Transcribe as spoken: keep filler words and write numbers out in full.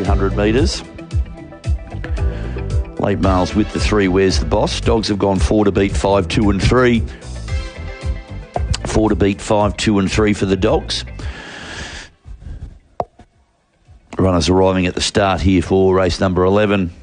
three hundred metres. Late mails with the three. Where's the boss? Dogs have gone four to beat five, two and three. Four to beat five, two and three for the dogs. Runners arriving at the start here for race number eleven.